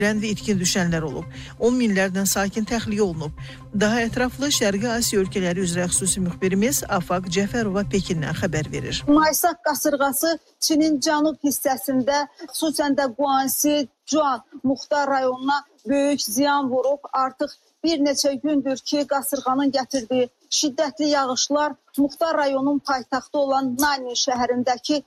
və itkin düşənlər olub. 10 minlərdən sakin təxliyə olunub. Daha ətraflı Şərqi Asiya ölkələri üzrə xüsusi müxbirimiz Afaq Cəfərova Pekindən xəbər verir. Maysaq qasırğası Çinin cənub hissəsində, xüsusən də Guanxi, Zhuan Muxtar rayonuna böyük ziyan vurub. Artıq bir neçə gündür ki, qasırğanın gətirdiyi şiddətli yağışlar Muxtar rayonun paytaxtı olan Nanin şəhərindəki